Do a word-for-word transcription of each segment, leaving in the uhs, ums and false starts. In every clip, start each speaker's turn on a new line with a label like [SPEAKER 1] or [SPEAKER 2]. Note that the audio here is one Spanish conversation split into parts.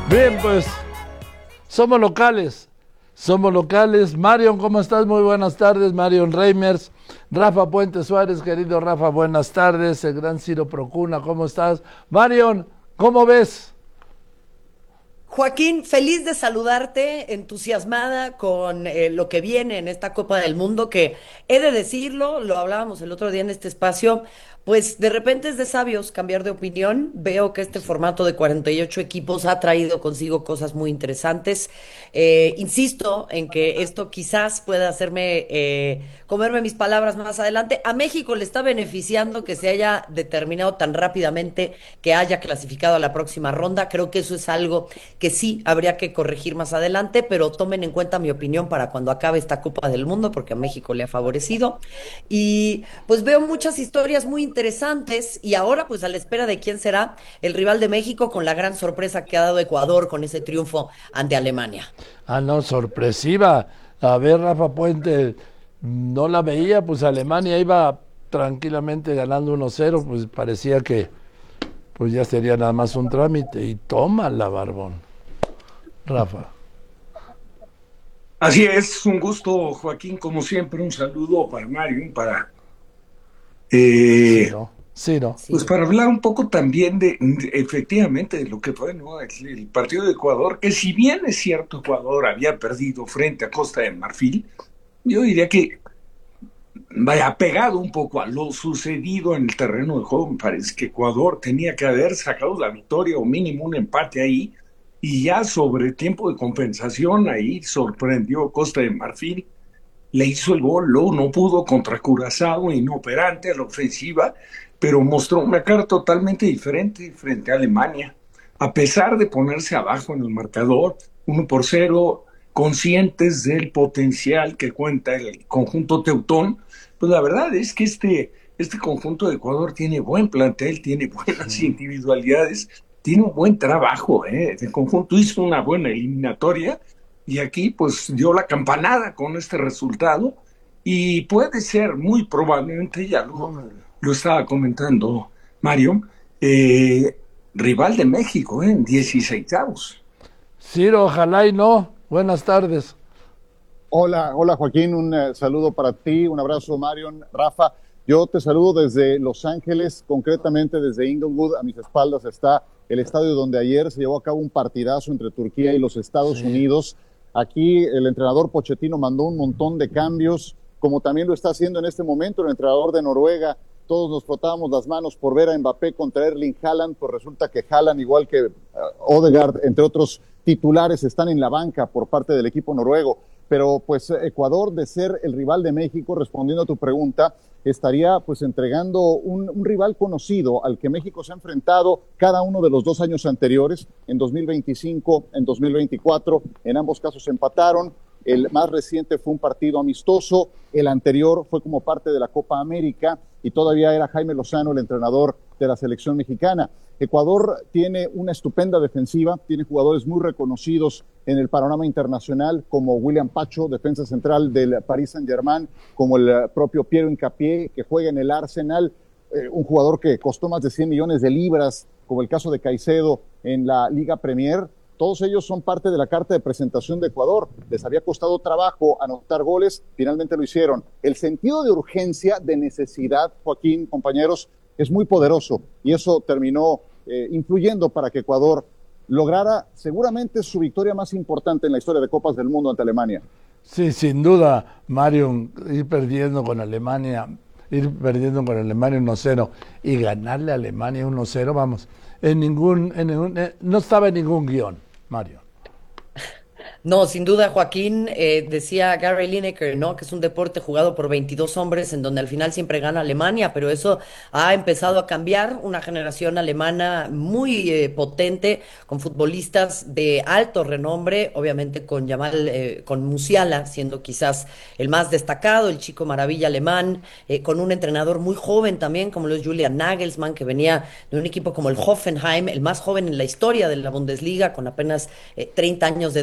[SPEAKER 1] Bien, pues somos locales, somos locales. Marion, ¿cómo estás? Muy buenas tardes. Marion Reimers, Rafa Puente Suárez, querido Rafa, buenas tardes. El gran Ciro Procuna, ¿cómo estás? Marion, ¿cómo ves?
[SPEAKER 2] Joaquín, feliz de saludarte, entusiasmada con eh, lo que viene en esta Copa del Mundo, que he de decirlo, lo hablábamos el otro día en este espacio, pues de repente es de sabios cambiar de opinión. Veo que este formato de cuarenta y ocho equipos ha traído consigo cosas muy interesantes. Eh, insisto en que esto quizás pueda hacerme eh, comerme mis palabras más adelante. A México le está beneficiando que se haya determinado tan rápidamente que haya clasificado a la próxima ronda. Creo que eso es algo que sí habría que corregir más adelante, pero tomen en cuenta mi opinión para cuando acabe esta Copa del Mundo, porque a México le ha favorecido. Y pues veo muchas historias muy interesantes y ahora pues a la espera de quién será el rival de México con la gran sorpresa que ha dado Ecuador con ese triunfo ante Alemania.
[SPEAKER 1] Ah, no, sorpresiva. A ver, Rafa Puente, no la veía, pues Alemania iba tranquilamente ganando uno cero, pues parecía que pues ya sería nada más un trámite. Y tómala, Barbón. Rafa.
[SPEAKER 3] Así es, un gusto, Joaquín, como siempre, un saludo para Mario, para
[SPEAKER 1] Sí,
[SPEAKER 3] eh,
[SPEAKER 1] no. Sí, no.
[SPEAKER 3] pues
[SPEAKER 2] Sí.
[SPEAKER 3] para hablar un poco también de, de, efectivamente, de lo que fue, ¿no?, el, el partido de Ecuador, que si bien es cierto, Ecuador había perdido frente a Costa de Marfil, yo diría que vaya pegado un poco a lo sucedido en el terreno de juego. Me parece que Ecuador tenía que haber sacado la victoria o mínimo un empate ahí, y ya sobre tiempo de compensación ahí sorprendió Costa de Marfil, le hizo el gol, luego no pudo contra Curazao, inoperante a la ofensiva, pero mostró una cara totalmente diferente frente a Alemania. A pesar de ponerse abajo en el marcador, uno por cero, conscientes del potencial que cuenta el conjunto teutón, pues la verdad es que este, este conjunto de Ecuador tiene buen plantel, tiene buenas individualidades, tiene un buen trabajo, ¿eh? El conjunto hizo una buena eliminatoria y aquí pues dio la campanada con este resultado y puede ser muy probablemente, ya lo, lo estaba comentando Mario, eh, rival de México, ¿eh?, en dieciséisavos.
[SPEAKER 1] Ciro, ojalá y no. Buenas tardes.
[SPEAKER 4] Hola, hola Joaquín, un eh, saludo para ti, un abrazo Marion, Rafa. Yo te saludo desde Los Ángeles, concretamente desde Inglewood. A mis espaldas está el estadio donde ayer se llevó a cabo un partidazo entre Turquía y los Estados
[SPEAKER 1] Sí.
[SPEAKER 4] Unidos. Aquí el entrenador Pochettino mandó un montón de cambios, como también lo está haciendo en este momento el entrenador de Noruega. Todos nos frotábamos las manos por ver a Mbappé contra Erling Haaland, pues resulta que Haaland, igual que uh, Odegaard, entre otros titulares, están en la banca por parte del equipo noruego. Pero pues Ecuador, de ser el rival de México, respondiendo a tu pregunta, estaría pues entregando un, un rival conocido al que México se ha enfrentado cada uno de los dos años anteriores, en dos mil veinticinco, en dos mil veinticuatro, en ambos casos empataron. El más reciente fue un partido amistoso, el anterior fue como parte de la Copa América y todavía era Jaime Lozano el entrenador de la selección mexicana. Ecuador tiene una estupenda defensiva, tiene jugadores muy reconocidos en el panorama internacional, como William Pacho, defensa central del Paris Saint-Germain, como el propio Piero Hincapié, que juega en el Arsenal, eh, un jugador que costó más de cien millones de libras, como el caso de Caicedo en la Liga Premier. Todos ellos son parte de la carta de presentación de Ecuador. Les había costado trabajo anotar goles, finalmente lo hicieron. El sentido de urgencia, de necesidad, Joaquín, compañeros, es muy poderoso y eso terminó eh, influyendo para que Ecuador lograra seguramente su victoria más importante en la historia de Copas del Mundo ante Alemania.
[SPEAKER 1] Sí, sin duda, Mario, ir perdiendo con Alemania, ir perdiendo con Alemania uno cero y ganarle a Alemania uno cero, vamos, en ningún, en ningún eh, no estaba en ningún guión, Mario.
[SPEAKER 2] No, sin duda, Joaquín, eh, decía Gary Lineker, ¿no? Que es un deporte jugado por veintidós hombres en donde al final siempre gana Alemania, pero eso ha empezado a cambiar. Una generación alemana muy eh, potente, con futbolistas de alto renombre, obviamente con Yamal, eh, con Musiala, siendo quizás el más destacado, el chico maravilla alemán, eh, con un entrenador muy joven también, como lo es Julian Nagelsmann, que venía de un equipo como el Hoffenheim, el más joven en la historia de la Bundesliga, con apenas eh, treinta años de edad en su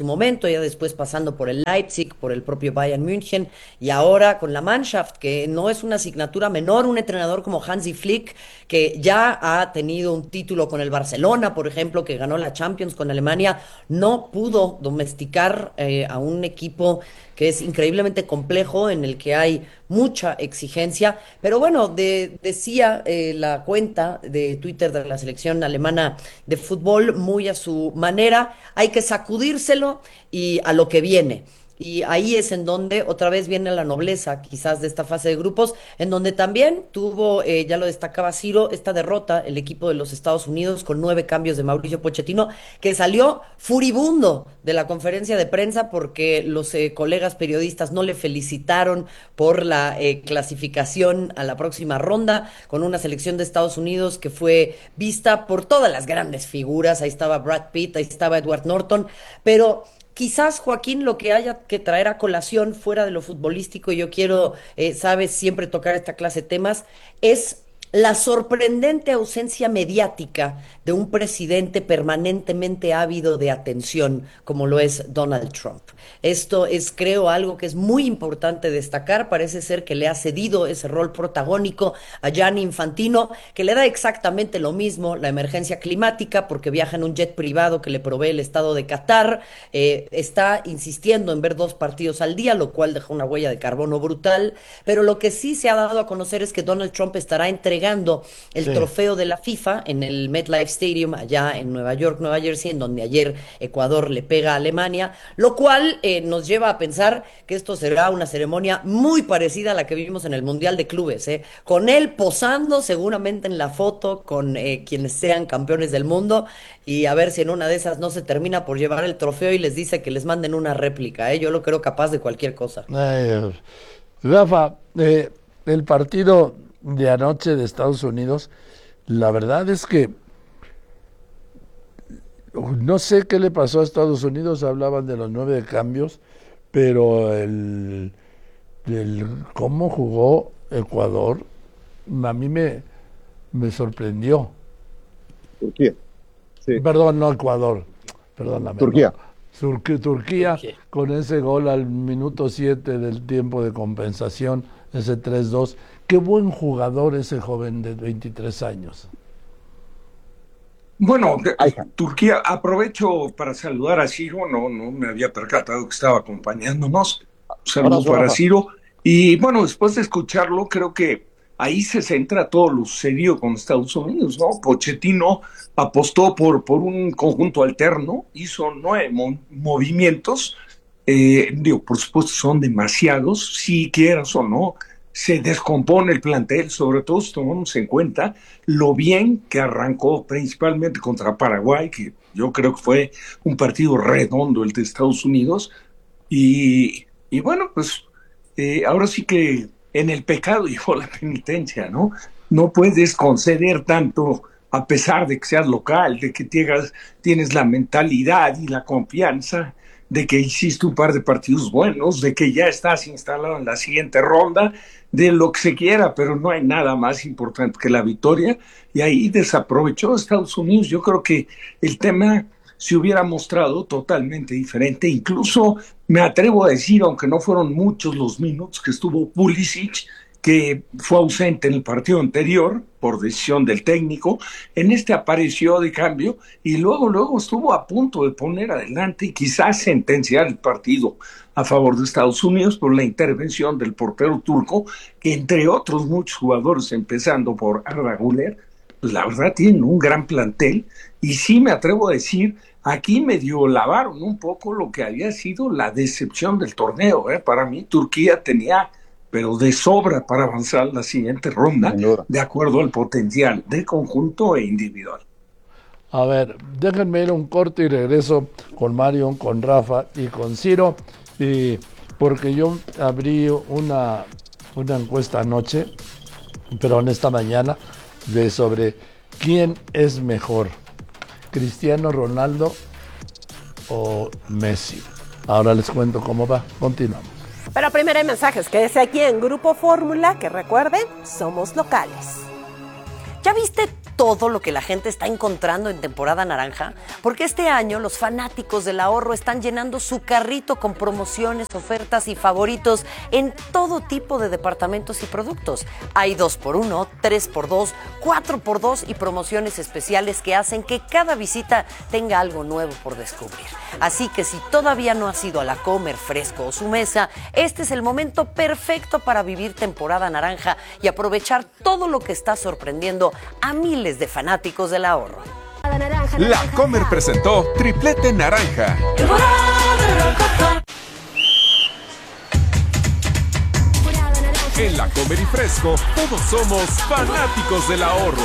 [SPEAKER 2] momento, ya después pasando por el Leipzig, por el propio Bayern München y ahora con la Mannschaft, que no es una asignatura menor, un entrenador como Hansi Flick, que ya ha tenido un título con el Barcelona, por ejemplo, que ganó la Champions con Alemania, no pudo domesticar eh, a un equipo que es increíblemente complejo, en el que hay mucha exigencia. Pero bueno, de, decía eh, la cuenta de Twitter de la selección alemana de fútbol, muy a su manera, hay que sacudírselo y a lo que viene. Y ahí es en donde otra vez viene la nobleza, quizás, de esta fase de grupos, en donde también tuvo, eh, ya lo destacaba Ciro, esta derrota, el equipo de los Estados Unidos, con nueve cambios de Mauricio Pochettino, que salió furibundo de la conferencia de prensa porque los eh, colegas periodistas no le felicitaron por la eh, clasificación a la próxima ronda, con una selección de Estados Unidos que fue vista por todas las grandes figuras. Ahí estaba Brad Pitt, ahí estaba Edward Norton, pero quizás, Joaquín, lo que haya que traer a colación fuera de lo futbolístico, y yo quiero, eh, sabes, siempre tocar esta clase de temas, es la sorprendente ausencia mediática de un presidente permanentemente ávido de atención como lo es Donald Trump. Esto es, creo, algo que es muy importante destacar. Parece ser que le ha cedido ese rol protagónico a Gianni Infantino, que le da exactamente lo mismo la emergencia climática, porque viaja en un jet privado que le provee el Estado de Qatar, eh, está insistiendo en ver dos partidos al día, lo cual deja una huella de carbono brutal, pero lo que sí se ha dado a conocer es que Donald Trump estará entregando el sí. trofeo de la FIFA en el MetLife Stadium allá en Nueva York, Nueva Jersey, en donde ayer Ecuador le pega a Alemania, lo cual eh, nos lleva a pensar que esto será una ceremonia muy parecida a la que vimos en el Mundial de Clubes, ¿eh? Con él posando seguramente en la foto con eh, quienes sean campeones del mundo, y a ver si en una de esas no se termina por llevar el trofeo y les dice que les manden una réplica, ¿eh? Yo lo creo capaz de cualquier cosa.
[SPEAKER 1] Ay, Rafa, eh, el partido de anoche de Estados Unidos, la verdad es que no sé qué le pasó a Estados Unidos. Hablaban de los nueve cambios, pero el, el cómo jugó Ecuador a mí me, me sorprendió.
[SPEAKER 4] Turquía. Sí.
[SPEAKER 1] Perdón, no Ecuador, perdóname.
[SPEAKER 4] Turquía.
[SPEAKER 1] No. Turquía, Turquía, con ese gol al minuto siete del tiempo de compensación, ese tres dos. Qué buen jugador ese joven de veintitrés años.
[SPEAKER 3] Bueno, Turquía, aprovecho para saludar a Ciro, no, no me había percatado que estaba acompañándonos. Saludos para Rafa. Ciro. Y bueno, después de escucharlo, creo que ahí se centra todo lo sucedido con Estados Unidos, ¿no? Pochettino apostó por, por un conjunto alterno, hizo nueve mo- movimientos, eh, digo, por supuesto son demasiados, si quieras o no, se descompone el plantel, sobre todo si tomamos en cuenta lo bien que arrancó principalmente contra Paraguay, que yo creo que fue un partido redondo el de Estados Unidos, y, y bueno, pues eh, ahora sí que en el pecado llegó la penitencia, ¿no? No puedes conceder tanto a pesar de que seas local, de que tienes, tienes la mentalidad y la confianza de que hiciste un par de partidos buenos, de que ya estás instalado en la siguiente ronda, de lo que se quiera, pero no hay nada más importante que la victoria, y ahí desaprovechó Estados Unidos. Yo creo que el tema se hubiera mostrado totalmente diferente, incluso me atrevo a decir, aunque no fueron muchos los minutos que estuvo Pulisic, que fue ausente en el partido anterior por decisión del técnico, en este apareció de cambio y luego luego estuvo a punto de poner adelante y quizás sentenciar el partido a favor de Estados Unidos por la intervención del portero turco, que entre otros muchos jugadores, empezando por Arda Güler, pues la verdad tienen un gran plantel, y sí me atrevo a decir, aquí medio lavaron un poco lo que había sido la decepción del torneo, ¿eh? Para mí Turquía tenía pero de sobra para avanzar la siguiente ronda, de acuerdo al potencial de conjunto e individual.
[SPEAKER 1] A ver, déjenme ir a un corte y regreso con Mario, con Rafa y con Ciro, y porque yo abrí una, una encuesta anoche, pero en esta mañana, de sobre quién es mejor, Cristiano Ronaldo o Messi. Ahora les cuento cómo va. Continuamos.
[SPEAKER 5] Pero primero hay mensajes. Quédese aquí en Grupo Fórmula, que recuerden, somos locales. ¿Ya viste
[SPEAKER 2] todo lo que la gente está encontrando en temporada naranja? Porque este año los fanáticos del ahorro están llenando su carrito con promociones, ofertas y favoritos en todo tipo de departamentos y productos. Hay dos por uno, tres por dos, cuatro por dos y promociones especiales que hacen que cada visita tenga algo nuevo por descubrir. Así que si todavía no has ido a la Comer, Fresco o Su Mesa, este es el momento perfecto para vivir temporada naranja y aprovechar todo lo que está sorprendiendo a miles de fanáticos del ahorro.
[SPEAKER 6] La Comer presentó Triplete Naranja. En La Comer y Fresco, todos somos fanáticos del ahorro.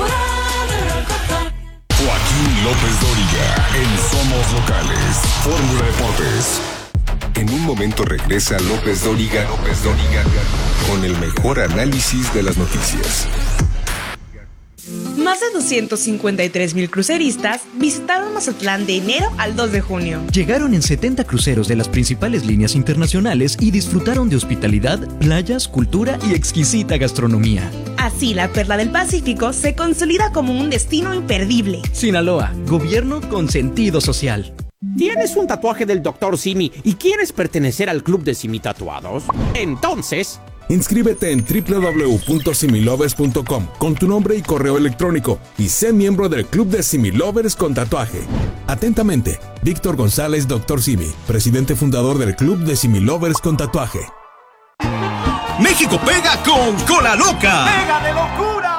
[SPEAKER 7] Joaquín López Dóriga en Somos Locales, Fórmula Deportes. En un momento regresa López Dóriga, López Dóriga con el mejor análisis de las noticias.
[SPEAKER 8] Más de doscientos cincuenta y tres mil cruceristas visitaron Mazatlán de enero al dos de junio.
[SPEAKER 9] Llegaron en setenta cruceros de las principales líneas internacionales y disfrutaron de hospitalidad, playas, cultura y exquisita gastronomía.
[SPEAKER 8] Así, la Perla del Pacífico se consolida como un destino imperdible.
[SPEAKER 9] Sinaloa, gobierno con sentido social.
[SPEAKER 10] ¿Tienes un tatuaje del doctor Simi y quieres pertenecer al club de Simi Tatuados? Entonces...
[SPEAKER 11] inscríbete en doble u doble u doble u punto similovers punto com con tu nombre y correo electrónico y sé miembro del club de Similovers con tatuaje. Atentamente, Víctor González, doctor Simi, presidente fundador del club de Similovers con tatuaje.
[SPEAKER 12] México pega con Cola Loca.
[SPEAKER 13] ¡Pega de locura!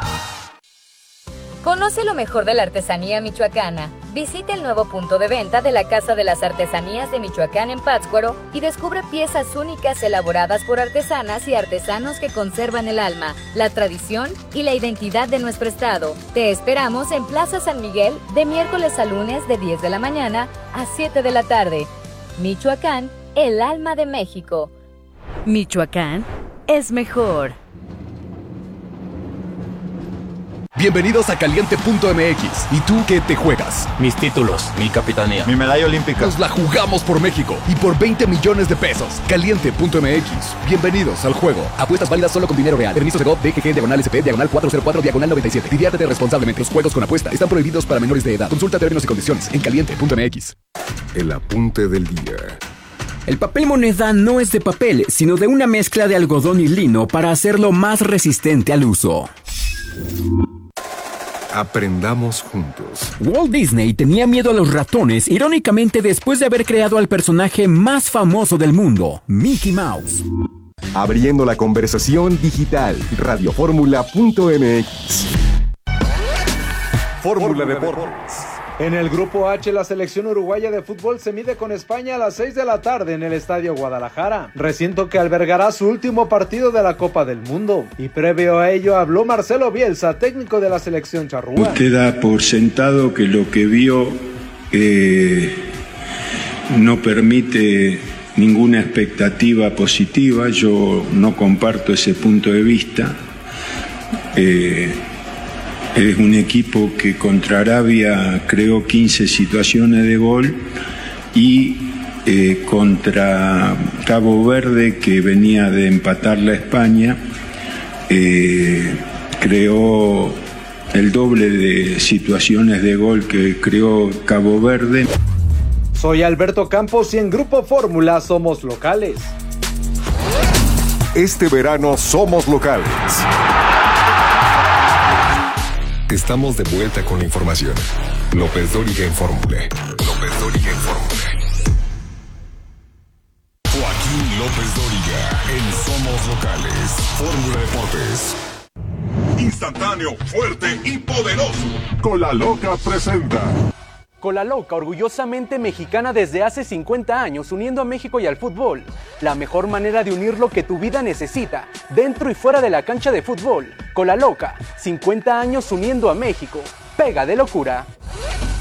[SPEAKER 14] Conoce lo mejor de la artesanía michoacana. Visita el nuevo punto de venta de la Casa de las Artesanías de Michoacán en Pátzcuaro y descubre piezas únicas elaboradas por artesanas y artesanos que conservan el alma, la tradición y la identidad de nuestro estado. Te esperamos en Plaza San Miguel de miércoles a lunes de diez de la mañana a siete de la tarde. Michoacán, el alma de México.
[SPEAKER 15] Michoacán es mejor.
[SPEAKER 16] Bienvenidos a Caliente punto M X. ¿Y tú qué te juegas?
[SPEAKER 17] Mis títulos, mi capitanía,
[SPEAKER 16] mi medalla olímpica. Nos la jugamos por México y por veinte millones de pesos. Caliente punto M X. Bienvenidos al juego. Apuestas válidas solo con dinero real. Permiso Segov, D G G, diagonal S P, diagonal cuatro cero cuatro, diagonal noventa y siete. Diviértete responsablemente. Los juegos con apuesta están prohibidos para menores de edad. Consulta términos y condiciones en Caliente punto M X.
[SPEAKER 7] El apunte del día.
[SPEAKER 18] El papel moneda no es de papel, sino de una mezcla de algodón y lino para hacerlo más resistente al uso.
[SPEAKER 7] Aprendamos juntos.
[SPEAKER 18] Walt Disney tenía miedo a los ratones, irónicamente después de haber creado al personaje más famoso del mundo, Mickey Mouse.
[SPEAKER 7] Abriendo la conversación digital, radioformula punto M X.
[SPEAKER 19] Fórmula Deportes. En el grupo H, la selección uruguaya de fútbol se mide con España a las seis de la tarde en el Estadio Guadalajara, recinto que albergará su último partido de la Copa del Mundo. Y previo a ello habló Marcelo Bielsa, técnico de la selección charrúa.
[SPEAKER 20] Usted da por sentado que lo que vio eh, no permite ninguna expectativa positiva. Yo no comparto ese punto de vista. Eh, Es un equipo que contra Arabia creó quince situaciones de gol y eh, contra Cabo Verde, que venía de empatar la España, eh, creó el doble de situaciones de gol que creó Cabo Verde.
[SPEAKER 19] Soy Alberto Campos y en Grupo Fórmula somos locales.
[SPEAKER 7] Este verano somos locales. Estamos de vuelta con la información. López Dóriga en Fórmula. López Dóriga en Fórmula. Joaquín López Dóriga en Somos Locales. Fórmula Deportes.
[SPEAKER 12] Instantáneo, fuerte y poderoso.
[SPEAKER 6] Cola Loca presenta.
[SPEAKER 19] Cola Loca, orgullosamente mexicana desde hace cincuenta años, uniendo a México y al fútbol. La mejor manera de unir lo que tu vida necesita, dentro y fuera de la cancha de fútbol. Cola Loca, cincuenta años uniendo a México. Pega de locura.